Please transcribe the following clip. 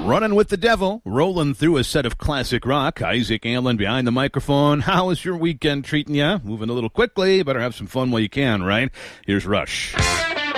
Running with the Devil, rolling through a set of classic rock. Isaac Allen behind the microphone. How is your weekend treating you? Moving a little quickly. Better have some fun while you can, right? Here's Rush.